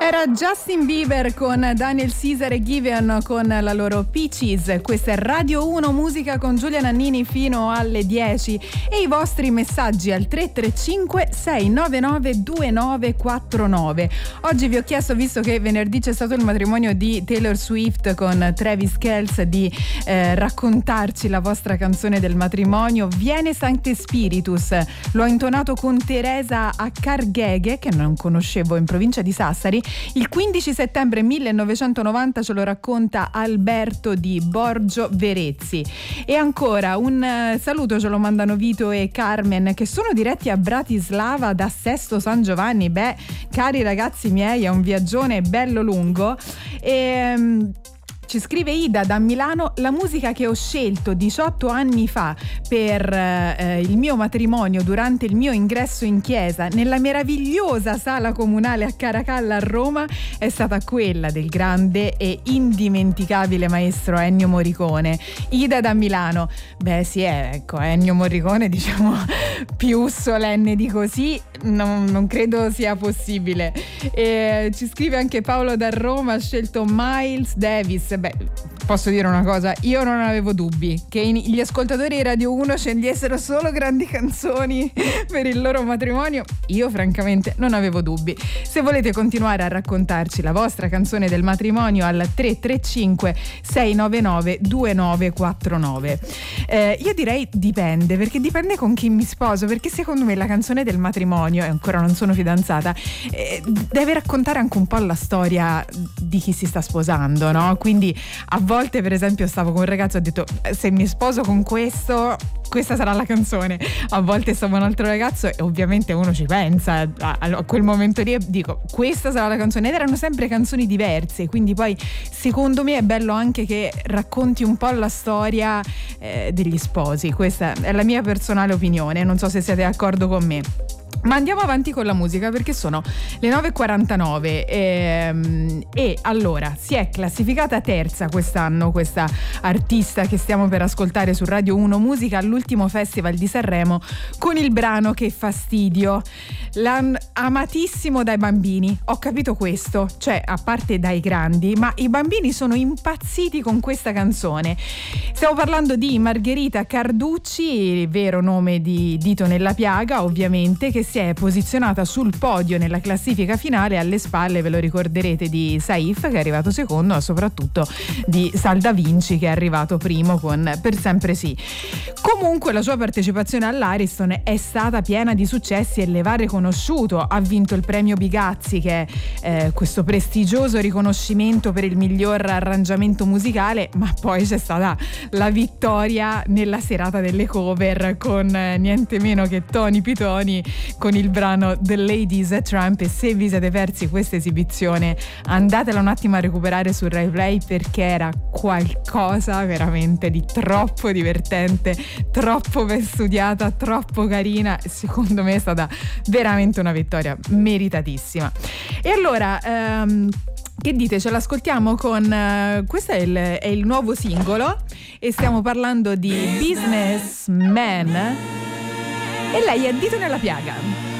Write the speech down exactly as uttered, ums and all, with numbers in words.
Era Justin Bieber con Daniel Caesar e Giveon con la loro Peaches. Questa è Radio uno Musica con Giulia Nannini fino alle dieci e i vostri messaggi al tre tre cinque sei nove nove due nove quattro nove. Oggi vi ho chiesto, visto che venerdì c'è stato il matrimonio di Taylor Swift con Travis Kelce, di eh, raccontarci la vostra canzone del matrimonio. Viene Sancte Spiritus, l'ho intonato con Teresa a Cargheghe, che non conoscevo, in provincia di Sassari. Il quindici settembre millenovecentonovanta ce lo racconta Alberto di Borgio Verezzi. E ancora un uh, saluto ce lo mandano Vito e Carmen, che sono diretti a Bratislava da Sesto San Giovanni. Beh, cari ragazzi miei, è un viaggione bello lungo. E um, ci scrive Ida da Milano: la musica che ho scelto diciotto anni fa per eh, il mio matrimonio, durante il mio ingresso in chiesa nella meravigliosa sala comunale a Caracalla a Roma, è stata quella del grande e indimenticabile maestro Ennio Morricone. Ida da Milano. Beh sì, ecco, Ennio Morricone, diciamo, più solenne di così non, non credo sia possibile. E ci scrive anche Paolo da Roma, ha scelto Miles Davis. Beh, posso dire una cosa, io non avevo dubbi che gli ascoltatori di Radio uno scegliessero solo grandi canzoni per il loro matrimonio. Io francamente non avevo dubbi. Se volete continuare a raccontarci la vostra canzone del matrimonio, al tre tre cinque sei nove nove due nove quattro nove. eh, io direi dipende, perché dipende con chi mi sposo, perché secondo me la canzone del matrimonio, e ancora non sono fidanzata, eh, deve raccontare anche un po' la storia di chi si sta sposando, no? Quindi a volte, per esempio, stavo con un ragazzo e ho detto: se mi sposo con questo, questa sarà la canzone. A volte stavo con un altro ragazzo e ovviamente uno ci pensa a, a quel momento lì e dico: questa sarà la canzone. Ed erano sempre canzoni diverse, quindi poi secondo me è bello anche che racconti un po' la storia eh, degli sposi. Questa è la mia personale opinione, non so se siete d'accordo con me. Ma andiamo avanti con la musica, perché sono le nove e quarantanove e, e allora si è classificata terza quest'anno questa artista che stiamo per ascoltare su Radio uno Musica all'ultimo Festival di Sanremo con il brano Che fastidio. L'han amatissimo dai bambini, ho capito questo, cioè a parte dai grandi, ma i bambini sono impazziti con questa canzone. Stiamo parlando di Margherita Carducci, vero nome di Dito nella piaga ovviamente, che si è posizionata sul podio nella classifica finale, alle spalle, ve lo ricorderete, di Saif, che è arrivato secondo, ma soprattutto di Salda Vinci, che è arrivato primo con Per sempre sì. Comunque la sua partecipazione all'Ariston è stata piena di successi e le va riconosciuto. Ha vinto il premio Bigazzi, che è eh, questo prestigioso riconoscimento per il miglior arrangiamento musicale, ma poi c'è stata la vittoria nella serata delle cover con eh, niente meno che Tony Pitoni con il brano The Ladies at Trump. E se vi siete persi questa esibizione, andatela un attimo a recuperare su Rai Play, perché era qualcosa veramente di troppo divertente, troppo ben studiata, troppo carina. Secondo me è stata veramente una vittoria meritatissima. E allora ehm, che dite, ce l'ascoltiamo con uh, questo è il, è il nuovo singolo e stiamo parlando di Businessman. E lei è Dito nella piaga.